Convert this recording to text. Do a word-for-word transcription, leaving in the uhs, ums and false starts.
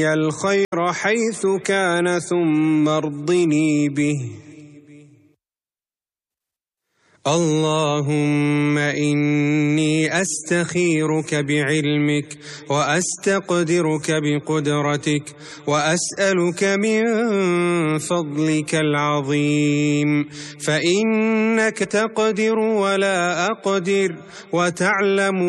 الخير حيث كان ثم ارضني به. اللهم إني أستخيرك بعلمك وأستقدرك بقدرتك وأسألك من فضلك العظيم، فإنك تقدر ولا أقدر وتعلم